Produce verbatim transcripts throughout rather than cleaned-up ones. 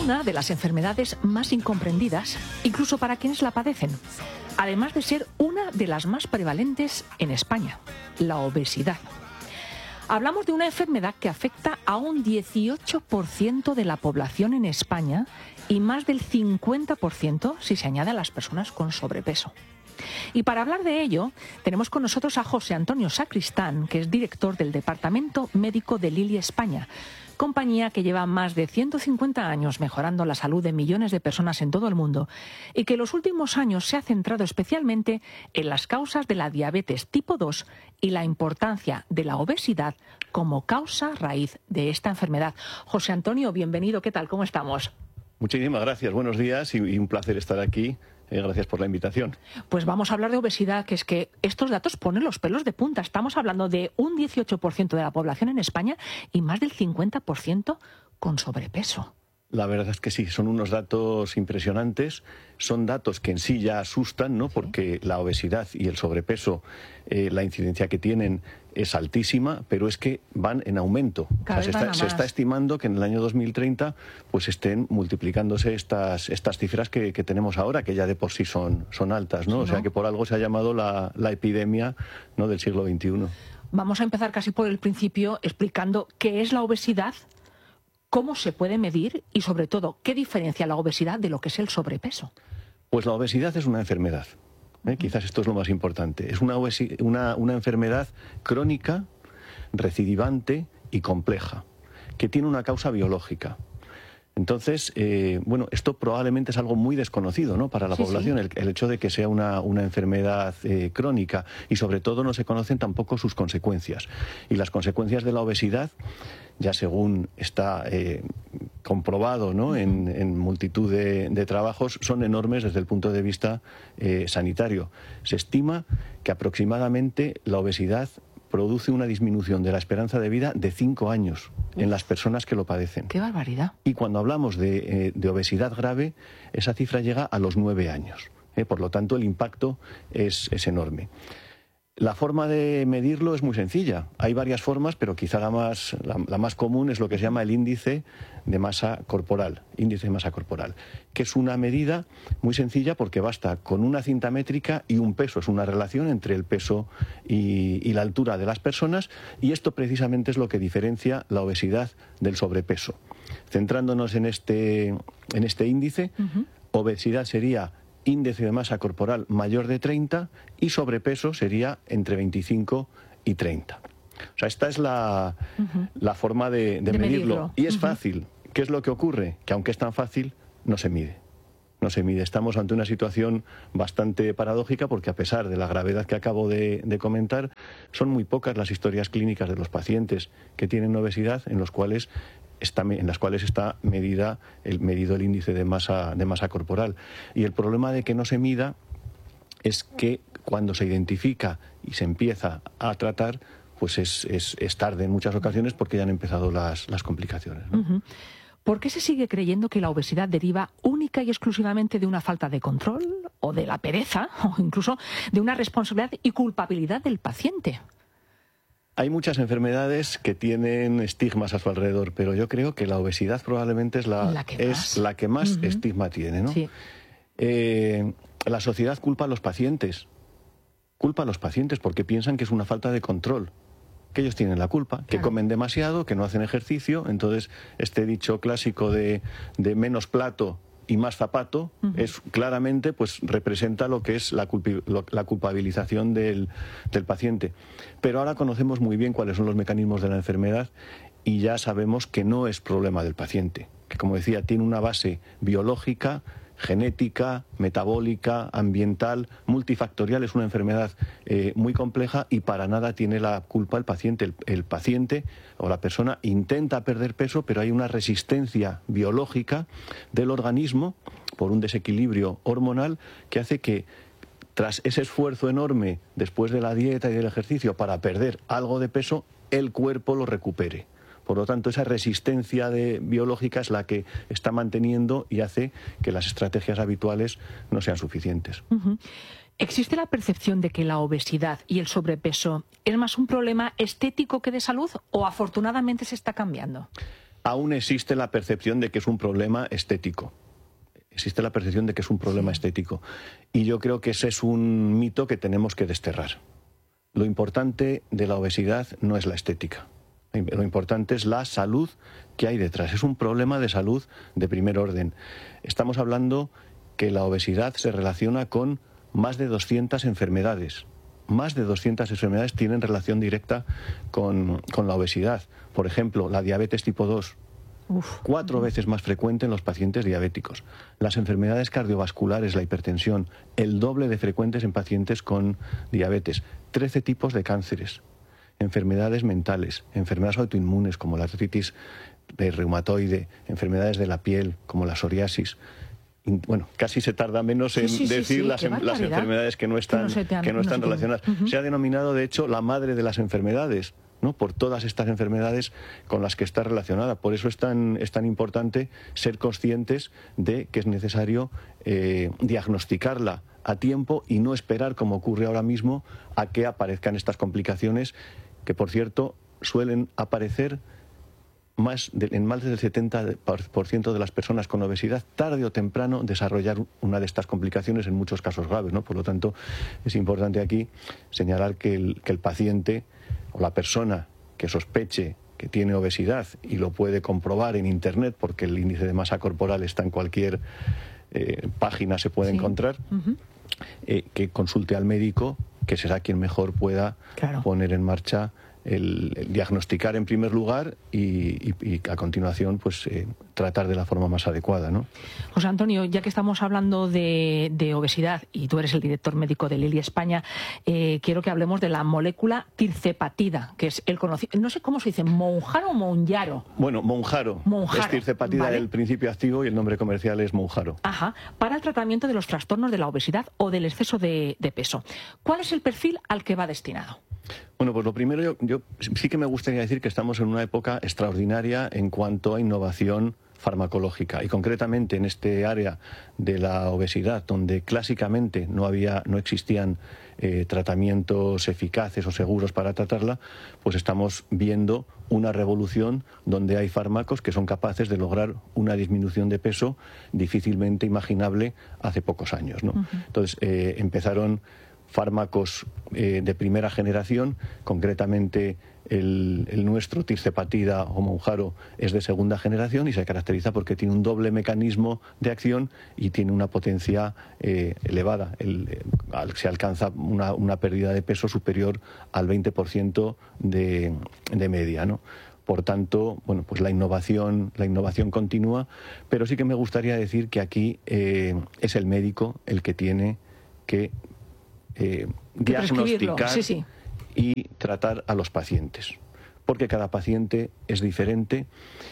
una de las enfermedades más incomprendidas, incluso para quienes la padecen, además de ser una de las más prevalentes en España, la obesidad. Hablamos de una enfermedad que afecta a un dieciocho por ciento de la población en España y más del cincuenta por ciento si se añade a las personas con sobrepeso. Y para hablar de ello, tenemos con nosotros a José Antonio Sacristán, que es director del Departamento Médico de Lilly España, compañía que lleva más de ciento cincuenta años mejorando la salud de millones de personas en todo el mundo y que en los últimos años se ha centrado especialmente en las causas de la diabetes tipo dos y la importancia de la obesidad como causa raíz de esta enfermedad. José Antonio, bienvenido. ¿Qué tal? ¿Cómo estamos? Muchísimas gracias. Buenos días y, y un placer estar aquí. Eh, gracias por la invitación. Pues vamos a hablar de obesidad, que es que estos datos ponen los pelos de punta. Estamos hablando de un dieciocho por ciento de la población en España y más del cincuenta por ciento con sobrepeso. La verdad es que sí, son unos datos impresionantes, son datos que en sí ya asustan, ¿no? Porque la obesidad y el sobrepeso, eh, la incidencia que tienen es altísima, pero es que van en aumento. O sea, se, está, se está estimando que en el año dos mil treinta pues estén multiplicándose estas, estas cifras que, que tenemos ahora, que ya de por sí son, son altas, ¿no? Sí, ¿no? O sea que por algo se ha llamado la, la epidemia, ¿no?, del siglo veintiuno. Vamos a empezar casi por el principio explicando qué es la obesidad, cómo se puede medir y, sobre todo, qué diferencia la obesidad de lo que es el sobrepeso. Pues la obesidad es una enfermedad. ¿eh? Quizás esto es lo más importante. Es una, una, una enfermedad crónica, recidivante y compleja, que tiene una causa biológica. Entonces, eh, bueno, esto probablemente es algo muy desconocido, ¿no?, para la sí, población, sí. El, el hecho de que sea una, una enfermedad eh, crónica, y sobre todo no se conocen tampoco sus consecuencias. Y las consecuencias de la obesidad, ya según está eh, comprobado, ¿no?, en, en multitud de, de trabajos, son enormes desde el punto de vista eh, sanitario. Se estima que aproximadamente la obesidad produce una disminución de la esperanza de vida de cinco años en las personas que lo padecen. ¡Qué barbaridad! Y cuando hablamos de, eh, de obesidad grave, esa cifra llega a los nueve años. ¿eh? Por lo tanto, el impacto es, es enorme. La forma de medirlo es muy sencilla. Hay varias formas, pero quizá la más, la, la más común es lo que se llama el índice de masa corporal, índice de masa corporal, que es una medida muy sencilla porque basta con una cinta métrica y un peso. Es una relación entre el peso y, y la altura de las personas, y esto precisamente es lo que diferencia la obesidad del sobrepeso. Centrándonos en este, en este índice, uh-huh. Obesidad sería índice de masa corporal mayor de treinta y sobrepeso sería entre veinticinco y treinta. O sea, esta es la, uh-huh. la forma de, de, de medirlo. medirlo. Y es uh-huh. fácil. ¿Qué es lo que ocurre? Que aunque es tan fácil, no se mide. No se mide. Estamos ante una situación bastante paradójica porque, a pesar de la gravedad que acabo de, de comentar, son muy pocas las historias clínicas de los pacientes que tienen obesidad en los cuales Está, en las cuales está medida el, medido el índice de masa, de masa corporal. Y el problema de que no se mida es que cuando se identifica y se empieza a tratar, pues es, es, es tarde en muchas ocasiones porque ya han empezado las, las complicaciones, ¿no? Uh-huh. ¿Por qué se sigue creyendo que la obesidad deriva única y exclusivamente de una falta de control, o de la pereza, o incluso de una responsabilidad y culpabilidad del paciente? Hay muchas enfermedades que tienen estigmas a su alrededor, pero yo creo que la obesidad probablemente es la, la que es más, la que más uh-huh. estigma tiene, ¿no? Sí. Eh, la sociedad culpa a los pacientes, culpa a los pacientes porque piensan que es una falta de control, que ellos tienen la culpa, claro. Que comen demasiado, que no hacen ejercicio. Entonces este dicho clásico de, de menos plato y más zapato, uh-huh. es claramente, pues representa lo que es la, culpi- lo, la culpabilización del, del paciente. Pero ahora conocemos muy bien cuáles son los mecanismos de la enfermedad y ya sabemos que no es problema del paciente, que, como decía, tiene una base biológica, genética, metabólica, ambiental, multifactorial. Es una enfermedad eh, muy compleja y para nada tiene la culpa el paciente. El, el paciente o la persona intenta perder peso, pero hay una resistencia biológica del organismo por un desequilibrio hormonal que hace que, tras ese esfuerzo enorme después de la dieta y del ejercicio para perder algo de peso, el cuerpo lo recupere. Por lo tanto, esa resistencia de, biológica es la que está manteniendo y hace que las estrategias habituales no sean suficientes. Uh-huh. ¿Existe la percepción de que la obesidad y el sobrepeso es más un problema estético que de salud, o afortunadamente se está cambiando? aún existe la percepción de que es un problema estético. Existe la percepción de que es un problema sí. estético. Y yo creo que ese es un mito que tenemos que desterrar. Lo importante de la obesidad no es la estética. Lo importante es la salud que hay detrás. Es un problema de salud de primer orden. Estamos hablando que la obesidad se relaciona con más de doscientas enfermedades. Más de doscientas enfermedades tienen relación directa con, con la obesidad. Por ejemplo, la diabetes tipo dos. Uf. Cuatro veces más frecuente en los pacientes diabéticos. Las enfermedades cardiovasculares, la hipertensión, el doble de frecuentes en pacientes con diabetes. Trece tipos de cánceres, enfermedades mentales, enfermedades autoinmunes como la artritis reumatoide, enfermedades de la piel como la psoriasis. Bueno, casi se tarda menos en sí, sí, decir sí, sí. las, las enfermedades que no están, que no, te han, que no están no relacionadas. Uh-huh. Se ha denominado, de hecho, la madre de las enfermedades, ¿no? Por todas estas enfermedades con las que está relacionada. Por eso es tan, es tan importante ser conscientes de que es necesario eh, diagnosticarla a tiempo y no esperar, como ocurre ahora mismo, a que aparezcan estas complicaciones, que, por cierto, suelen aparecer más de, en más del setenta por ciento de las personas con obesidad, tarde o temprano desarrollar una de estas complicaciones, en muchos casos graves, ¿no? Por lo tanto, es importante aquí señalar que el, que el paciente o la persona que sospeche que tiene obesidad y lo puede comprobar en Internet, porque el índice de masa corporal está en cualquier eh, página, se puede sí. encontrar, uh-huh. eh, que consulte al médico, que será quien mejor pueda claro. poner en marcha El, el diagnosticar en primer lugar y, y, y a continuación pues eh, tratar de la forma más adecuada, ¿no? José Antonio, ya que estamos hablando de, de obesidad y tú eres el director médico de Lilly España, eh, quiero que hablemos de la molécula tirzepatida, que es el conocido, no sé cómo se dice, Mounjaro o Mounjaro. Bueno, Mounjaro. Mounjaro. Es tirzepatida, ¿vale? El principio activo, y el nombre comercial es Mounjaro. Ajá, para el tratamiento de los trastornos de la obesidad o del exceso de, de peso. ¿Cuál es el perfil al que va destinado? Bueno, pues lo primero, yo, yo sí que me gustaría decir que estamos en una época extraordinaria en cuanto a innovación farmacológica, y concretamente en este área de la obesidad, donde clásicamente no había, no existían eh, tratamientos eficaces o seguros para tratarla, pues estamos viendo una revolución donde hay fármacos que son capaces de lograr una disminución de peso difícilmente imaginable hace pocos años, ¿no? Uh-huh. Entonces, eh, empezaron fármacos eh, de primera generación, concretamente el, el nuestro, tirzepatida o Mounjaro, es de segunda generación y se caracteriza porque tiene un doble mecanismo de acción y tiene una potencia eh, elevada. El, eh, se alcanza una, una pérdida de peso superior al veinte por ciento de, de media, ¿no? Por tanto, bueno, pues la innovación, la innovación continúa, pero sí que me gustaría decir que aquí eh, es el médico el que tiene que Eh, diagnosticar sí, sí. y tratar a los pacientes, porque cada paciente es diferente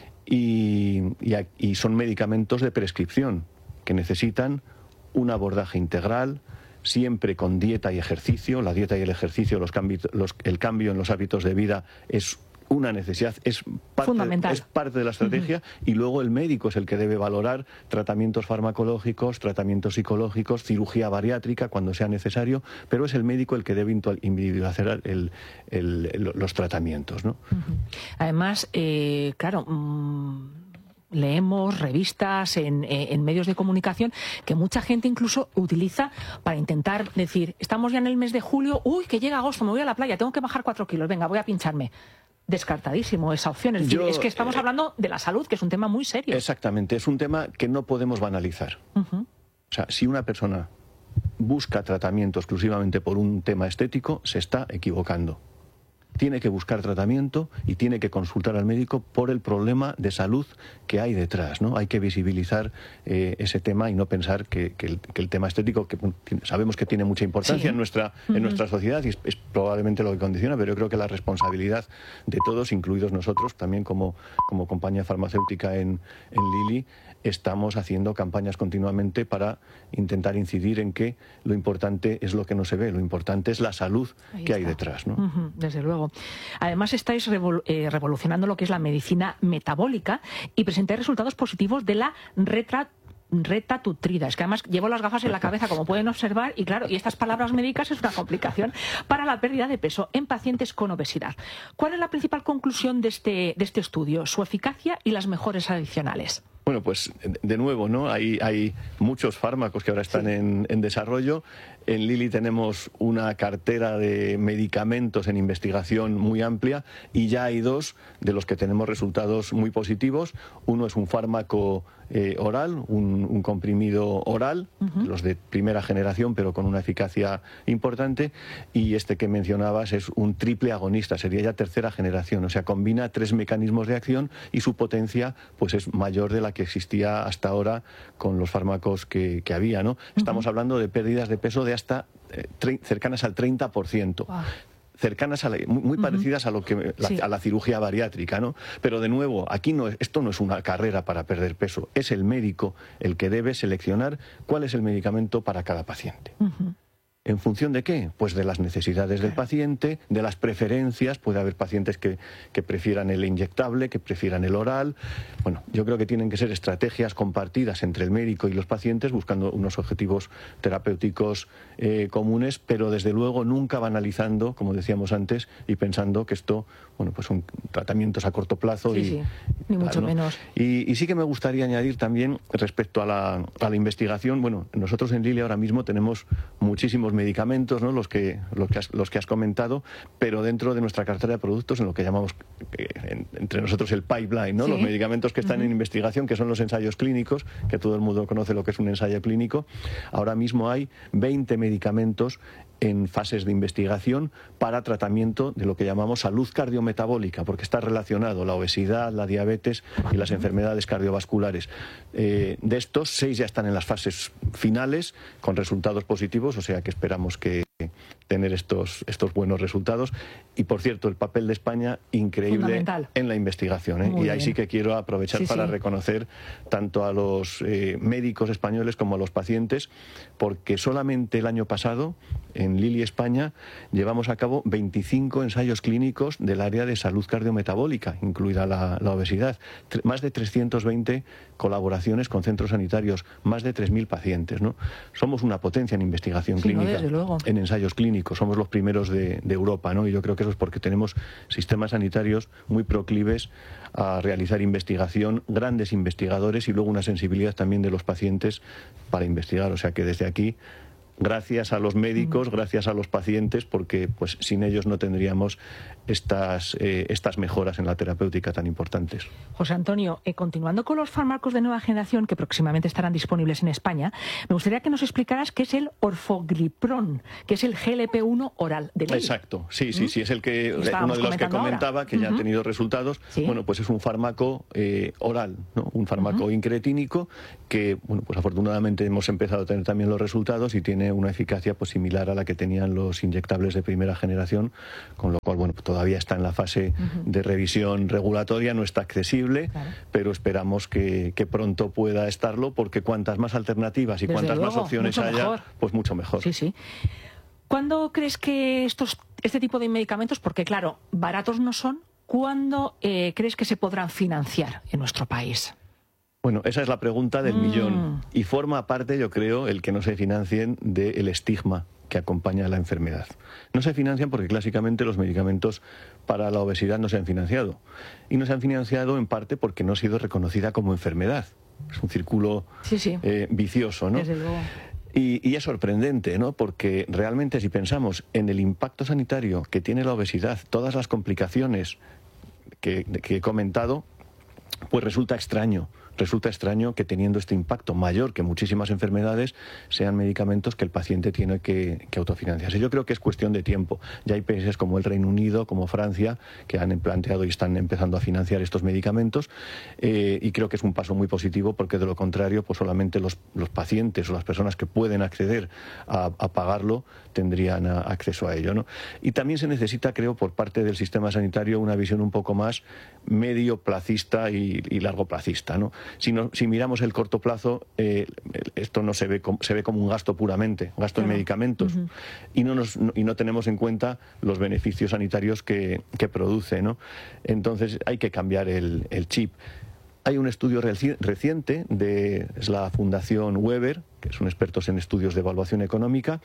y, y, y son medicamentos de prescripción que necesitan un abordaje integral, siempre con dieta y ejercicio. La dieta y el ejercicio, los cambios, los, el cambio en los hábitos de vida es una necesidad, es parte, fundamental. Es parte de la estrategia, uh-huh. y luego el médico es el que debe valorar tratamientos farmacológicos, tratamientos psicológicos, cirugía bariátrica cuando sea necesario, pero es el médico el que debe individualizar el, el, el, los tratamientos, ¿no? Uh-huh. Además, eh, claro, mmm... leemos revistas en, en medios de comunicación que mucha gente incluso utiliza para intentar decir, estamos ya en el mes de julio, uy, que llega agosto, me voy a la playa, tengo que bajar cuatro kilos, venga, voy a pincharme. Descartadísimo esa opción. Es decir, Yo, es que estamos eh, hablando de la salud, que es un tema muy serio. Exactamente, es un tema que no podemos banalizar. Uh-huh. O sea, si una persona busca tratamiento exclusivamente por un tema estético, se está equivocando. Tiene que buscar tratamiento y tiene que consultar al médico por el problema de salud que hay detrás, ¿no? Hay que visibilizar eh, ese tema y no pensar que, que, el, que el tema estético, que sabemos que tiene mucha importancia sí. en nuestra uh-huh. en nuestra sociedad y es, es probablemente lo que condiciona, pero yo creo que la responsabilidad de todos, incluidos nosotros, también como, como compañía farmacéutica en, en Lilly, estamos haciendo campañas continuamente para intentar incidir en que lo importante es lo que no se ve, lo importante es la salud Ahí que está. hay detrás, ¿no? Uh-huh, desde luego. Además estáis revol- eh, revolucionando lo que es la medicina metabólica y presentáis resultados positivos de la retra retatrutida. Es que además llevo las gafas en la cabeza, como pueden observar, y claro, y estas palabras médicas es una complicación para la pérdida de peso en pacientes con obesidad. ¿Cuál es la principal conclusión de este, de este estudio? Su eficacia y las mejores adicionales. Bueno, pues de nuevo, ¿no? Hay, hay muchos fármacos que ahora están sí. en, en desarrollo. En Lilly tenemos una cartera de medicamentos en investigación muy amplia y ya hay dos de los que tenemos resultados muy positivos. Uno es un fármaco eh, oral, un, un comprimido oral, uh-huh. los de primera generación, pero con una eficacia importante. Y este que mencionabas es un triple agonista, sería ya tercera generación. O sea, combina tres mecanismos de acción y su potencia pues es mayor de la que existía hasta ahora con los fármacos que, que había, ¿no? Uh-huh. Estamos hablando de pérdidas de peso de hasta eh, tre- cercanas al treinta por ciento. Wow. Cercanas a la, muy, muy uh-huh. parecidas a lo que la, sí. a la cirugía bariátrica, ¿no? Pero de nuevo, aquí no es, esto no es una carrera para perder peso, es el médico el que debe seleccionar cuál es el medicamento para cada paciente. Uh-huh. ¿En función de qué? Pues de las necesidades del paciente, de las preferencias. Puede haber pacientes que, que prefieran el inyectable, que prefieran el oral. Bueno, yo creo que tienen que ser estrategias compartidas entre el médico y los pacientes, buscando unos objetivos terapéuticos eh, comunes, pero desde luego nunca banalizando, como decíamos antes, y pensando que esto, bueno, pues son tratamientos a corto plazo. Sí, y, sí, ni tal, mucho ¿no? menos. Y, y sí que me gustaría añadir también respecto a la, a la investigación. Bueno, nosotros en Lilly ahora mismo tenemos muchísimos medicamentos, ¿no? los, que, los, que has, los que has comentado, pero dentro de nuestra cartera de productos en lo que llamamos eh, en, entre nosotros el pipeline, ¿no? Sí. Los medicamentos que están uh-huh. en investigación, que son los ensayos clínicos, que todo el mundo conoce lo que es un ensayo clínico. Ahora mismo hay veinte medicamentos en fases de investigación para tratamiento de lo que llamamos salud cardiometabólica, porque está relacionado la obesidad, la diabetes y las enfermedades cardiovasculares. Eh, de estos, seis ya están en las fases finales con resultados positivos, o sea que esperamos que tener estos, estos buenos resultados. Y por cierto, el papel de España increíble en la investigación, ¿eh? Y ahí bien. Sí que quiero aprovechar sí, para sí. reconocer tanto a los eh, médicos españoles como a los pacientes, porque solamente el año pasado en Lilly España llevamos a cabo veinticinco ensayos clínicos del área de salud cardiometabólica, incluida la, la obesidad. Tre- más de trescientas veinte colaboraciones con centros sanitarios, más de tres mil pacientes, ¿no? Somos una potencia en investigación sí, clínica, no, desde luego. En ensayos clínicos, somos los primeros de, de Europa, ¿no? Y yo creo que eso es porque tenemos sistemas sanitarios muy proclives a realizar investigación, grandes investigadores y luego una sensibilidad también de los pacientes para investigar. O sea que desde aquí, gracias a los médicos, gracias a los pacientes, porque pues sin ellos no tendríamos estas, eh, estas mejoras en la terapéutica tan importantes. José Antonio, eh, continuando con los fármacos de nueva generación que próximamente estarán disponibles en España, me gustaría que nos explicaras qué es el orforglipron, que es el G L P uno oral de Lilly. Exacto, sí, sí, ¿Mm? sí, es el que uno de los que comentaba, ahora. que ya uh-huh. han tenido resultados. ¿Sí? Bueno, pues es un fármaco eh, oral, ¿no? Un fármaco uh-huh. incretínico que, bueno, pues afortunadamente hemos empezado a tener también los resultados y tiene una eficacia pues similar a la que tenían los inyectables de primera generación, con lo cual, bueno, pues todavía está en la fase uh-huh. de revisión regulatoria, no está accesible, claro. pero esperamos que, que pronto pueda estarlo, porque cuantas más alternativas y Desde cuantas luego, más opciones haya, mejor. pues mucho mejor. Sí, sí. ¿Cuándo crees que estos, este tipo de medicamentos, porque claro, baratos no son, ¿cuándo eh, crees que se podrán financiar en nuestro país? Bueno, esa es la pregunta del mm. millón. Y forma parte, yo creo, el que no se financien del estigma que acompaña a la enfermedad. No se financian porque clásicamente los medicamentos para la obesidad no se han financiado. Y no se han financiado en parte porque no ha sido reconocida como enfermedad. Es un círculo sí, sí. Eh, vicioso, ¿no? Desde luego. Y, y es sorprendente, ¿no? Porque realmente si pensamos en el impacto sanitario que tiene la obesidad, todas las complicaciones que, que he comentado, pues resulta extraño. Resulta extraño que teniendo este impacto mayor que muchísimas enfermedades sean medicamentos que el paciente tiene que, que autofinanciarse. Yo creo que es cuestión de tiempo. Ya hay países como el Reino Unido, como Francia, que han planteado y están empezando a financiar estos medicamentos eh, y creo que es un paso muy positivo, porque de lo contrario pues solamente los, los pacientes o las personas que pueden acceder a, a pagarlo tendrían a, acceso a ello, ¿no? Y también se necesita, creo, por parte del sistema sanitario una visión un poco más medio placista y, y largo placista, ¿no? Si, no, si miramos el corto plazo, eh, esto no se ve, como, se ve como un gasto puramente, gasto claro. en medicamentos, uh-huh. y, no nos, no, y no tenemos en cuenta los beneficios sanitarios que, que produce, ¿no? Entonces hay que cambiar el, el chip. Hay un estudio reci reciente de es la Fundación Weber, que son expertos en estudios de evaluación económica,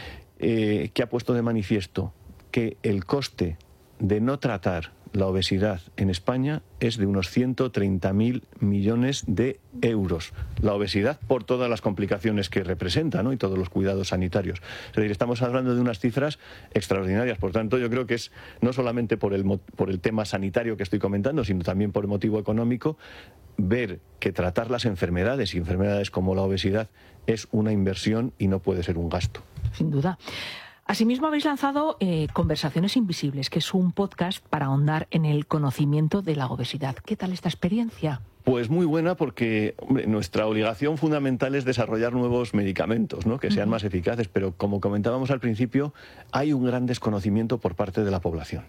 eh, que ha puesto de manifiesto que el coste de no tratar la obesidad en España es de unos ciento treinta mil millones de euros. La obesidad por todas las complicaciones que representa, ¿no? Y todos los cuidados sanitarios. Es decir, estamos hablando de unas cifras extraordinarias. Por tanto, yo creo que es no solamente por el, por el tema sanitario que estoy comentando, sino también por el motivo económico, ver que tratar las enfermedades y enfermedades como la obesidad es una inversión y no puede ser un gasto. Sin duda. Asimismo, habéis lanzado eh, Conversaciones Invisibles, que es un podcast para ahondar en el conocimiento de la obesidad. ¿Qué tal esta experiencia? Pues muy buena, porque hombre, nuestra obligación fundamental es desarrollar nuevos medicamentos, ¿no? Que sean uh-huh. más eficaces, pero como comentábamos al principio, hay un gran desconocimiento por parte de la población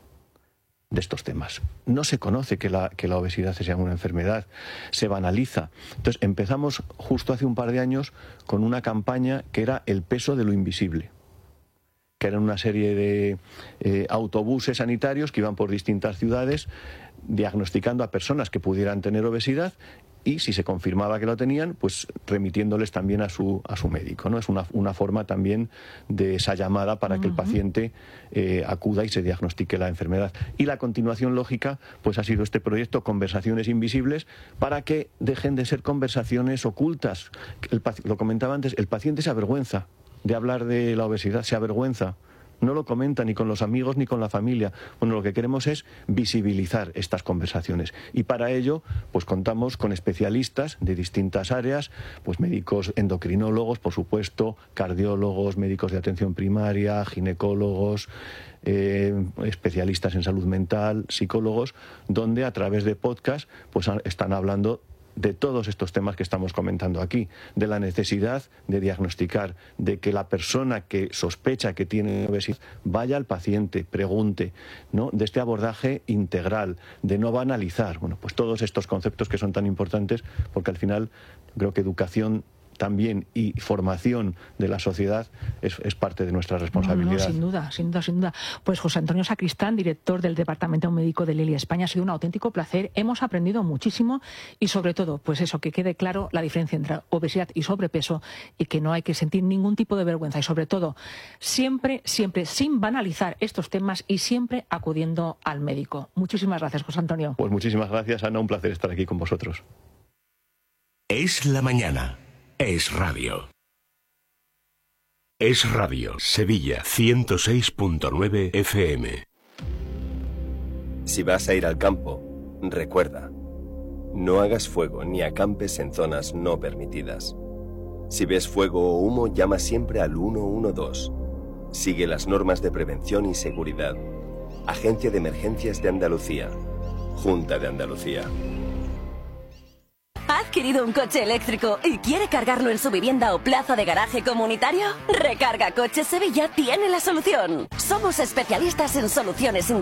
de estos temas. No se conoce que la, que la obesidad sea una enfermedad, se banaliza. Entonces empezamos justo hace un par de años con una campaña que era el peso de lo invisible, que eran una serie de eh, autobuses sanitarios que iban por distintas ciudades diagnosticando a personas que pudieran tener obesidad y, si se confirmaba que lo tenían, pues remitiéndoles también a su, a su médico, ¿no? Es una, una forma también de esa llamada para uh-huh. que el paciente eh, acuda y se diagnostique la enfermedad. Y la continuación lógica pues ha sido este proyecto Conversaciones Invisibles, para que dejen de ser conversaciones ocultas. El, lo comentaba antes, el paciente se avergüenza de hablar de la obesidad, se avergüenza, no lo comenta ni con los amigos ni con la familia. Bueno, lo que queremos es visibilizar estas conversaciones, y para ello pues contamos con especialistas de distintas áreas, pues médicos endocrinólogos, por supuesto, cardiólogos, médicos de atención primaria, ginecólogos, eh, especialistas en salud mental, psicólogos, donde a través de podcast pues están hablando de todos estos temas que estamos comentando aquí, de la necesidad de diagnosticar, de que la persona que sospecha que tiene obesidad vaya al paciente, pregunte, ¿no? De este abordaje integral, de no banalizar. Bueno, pues todos estos conceptos que son tan importantes, porque al final creo que educación también y formación de la sociedad es, es parte de nuestra responsabilidad. No, no, sin duda, sin duda, sin duda. Pues José Antonio Sacristán, director del Departamento Médico de Lely España, ha sido un auténtico placer. Hemos aprendido muchísimo y, sobre todo, pues eso, que quede claro la diferencia entre obesidad y sobrepeso, y que no hay que sentir ningún tipo de vergüenza, y sobre todo, siempre, siempre sin banalizar estos temas y siempre acudiendo al médico. Muchísimas gracias, José Antonio. Pues muchísimas gracias, Ana, un placer estar aquí con vosotros. Es la mañana. Es radio. Es radio. Sevilla ciento seis punto nueve F M. Si vas a ir al campo, recuerda, no hagas fuego ni acampes en zonas no permitidas. Si ves fuego o humo, llama siempre al uno uno dos. Sigue las normas de prevención y seguridad. Agencia de Emergencias de Andalucía. Junta de Andalucía. ¿Ha adquirido un coche eléctrico y quiere cargarlo en su vivienda o plaza de garaje comunitario? Recarga Coches Sevilla tiene la solución. Somos especialistas en soluciones